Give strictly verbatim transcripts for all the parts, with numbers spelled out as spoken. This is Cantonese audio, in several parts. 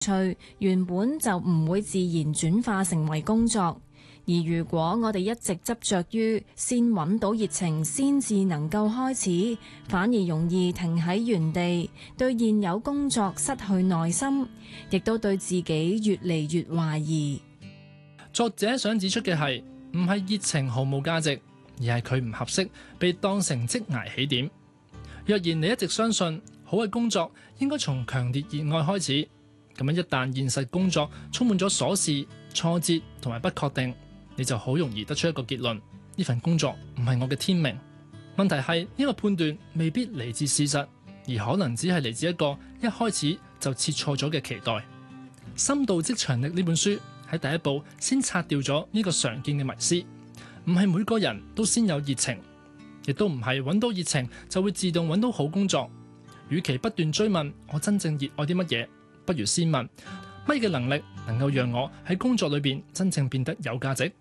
趣原本就唔會自然轉化成為工作。而如果我哋一直執着於先揾到熱情先至能夠開始，反而容易停喺原地，對現有工作失去耐心，亦都對自己越嚟越懷疑。 作者想指出嘅係，唔係熱情毫無價值，而係佢唔合適被當成職涯起點。若然你一直相信好嘅工作應該從強烈熱愛開始，咁樣一旦現實工作充滿咗瑣事、挫折同埋不確定，你就好容易得出一個結論：呢份工作唔係我嘅天命。問題係呢個判斷未必嚟自事實，而可能只係嚟自一個一開始就設錯咗嘅期待。深度職場力呢本書喺第一步先拆掉咗呢個常見嘅迷思，唔係每個人都先有熱情，亦都唔係揾到熱情就會自動揾到好工作。與其不斷追問我真正熱愛啲乜嘢，不如先問乜嘅能力能夠讓我喺工作裏邊真正變得有價值。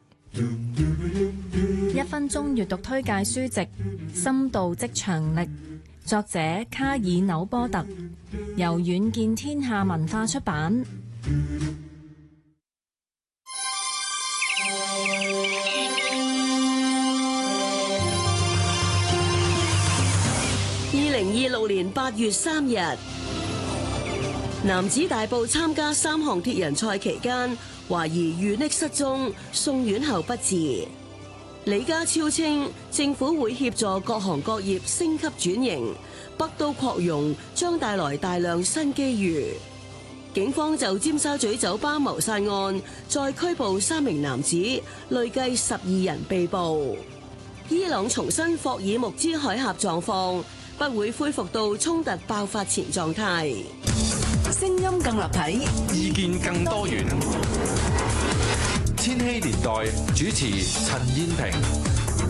一分鐘閱讀推介書籍《深度職場力》，作者卡爾紐波特，由遠見天下文化出版。 二零二六年八月三日，男子大埔參加三項鐵人賽期間，懷疑遇溺失蹤，送院後不治。李家超稱，政府會協助各行各業升級轉型，北都擴容將帶來大量新機遇。警方就尖沙咀酒吧謀殺案再拘捕三名男子，累計十二人被捕。伊朗重申霍爾木茲海峽狀況不會恢復到衝突爆發前狀態。聲音更立體， 意見更多元。千禧年代主持陳燕萍。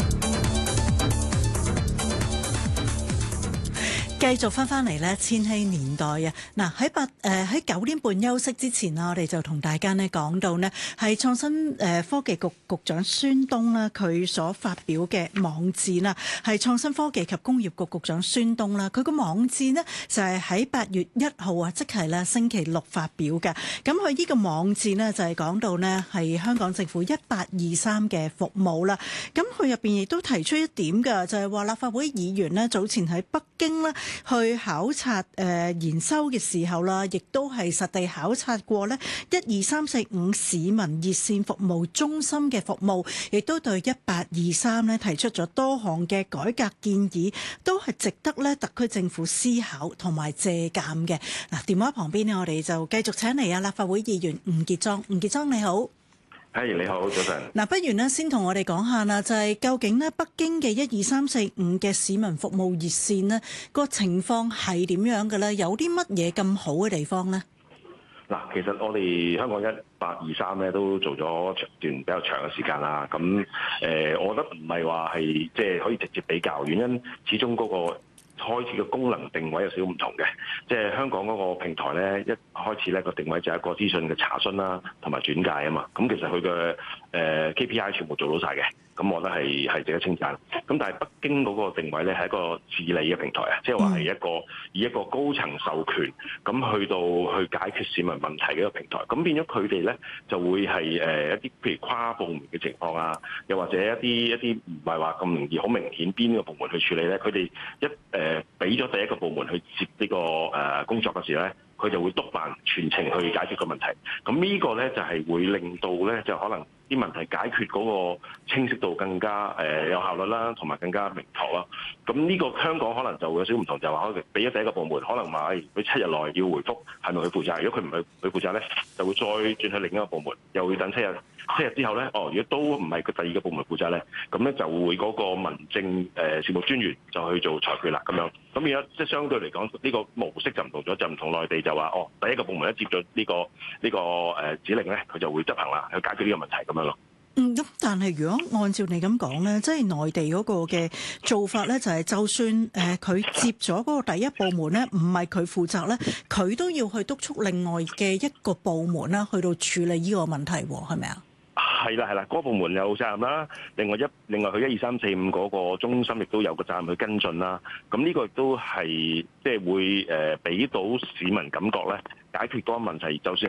繼續翻翻嚟咧，千禧年代啊！嗱，喺八誒喺九點半休息之前啊，我哋就同大家呢講到呢係創新誒科技局局長孫東啦，佢所發表嘅網誌啦，係創新科技及工業局局長孫東啦，佢個網誌呢就係喺八月一號啊，即係咧星期六發表嘅。咁佢呢個網誌呢就係講到呢係香港政府一八二三嘅服務啦。咁佢入邊亦都提出一點嘅，就係話立法會議員呢早前喺北京呢去考察誒研修嘅時候啦，亦都係實地考察過呢一二三四五市民熱線服務中心嘅服務，亦都對一八二三呢提出咗多項嘅改革建議，都係值得呢特區政府思考同埋借鑑嘅。嗱，電話旁邊呢，我哋就繼續請嚟啊立法會議員吳傑莊，吳傑莊你好。 係、hey, 你好，早晨。 嗱，不如呢先同我哋講下啦，就係、是、究竟呢北京嘅一二三四五嘅市民服務熱線呢個情況係點樣嘅咧？有啲乜嘢咁好嘅地方呢？ 嗱，其實我哋香港一八二三咧都做咗段比較長嘅時間啦。咁誒、呃，我覺得唔係話係即係可以直接比較，原因始終嗰、那個。開始嘅功能定位有少少唔同嘅，即係香港嗰個平台咧，一開始咧個定位就係一個資訊嘅查詢啦，同埋轉介啊嘛。咁其實佢嘅誒 K P I 全部做到晒嘅，咁我覺得係係值得稱讚。咁但係北京嗰個定位咧係一個治理嘅平台啊，即係話係一個以一個高層授權咁去到去解決市民問題嘅一個平台。咁變咗佢哋咧就會係誒一啲譬如跨部門嘅情況啊，又或者一啲一啲唔係話咁容易好明顯邊個部門去處理咧，佢哋一誒。呃俾咗第一個部門去接呢個誒工作嘅時候咧，佢就會督辦全程去解決個問題。咁呢個咧就係會令到咧就可能啲問題解決嗰個清晰度更加誒有效率啦，同埋更加明確啦。咁呢個香港可能就有少少唔同，就係話可能俾咗第一個部門，可能話佢七日內要回覆係咪佢負責。如果佢唔係佢負責咧，就會再轉去另一個部門，又要等七日。七日之後咧，哦，如果都唔係佢第二個部門負責咧，咁咧就會嗰個民政誒事務專員就去做裁決啦，咁樣。咁而家即係相對嚟講，呢個模式就唔同咗，就唔同內地就話，哦，第一個部門一接咗呢個呢個誒指令咧，佢就會執行啦，去解決呢個問題咁樣咯。 嗯，咁但係如果按照你咁講咧，即係內地嗰個嘅做法咧，就係就算誒佢接咗嗰個第一部門咧，唔係佢負責咧，佢都要去督促另外嘅一個部門啦，去到處理呢個問題，係咪啊？ 係啦係啦，嗰個部門有責任啦。另外一另外佢一二三四五嗰個中心亦都有個責任去跟進啦。咁呢個亦都係即係會誒俾到市民感覺咧，解決嗰個問題，就算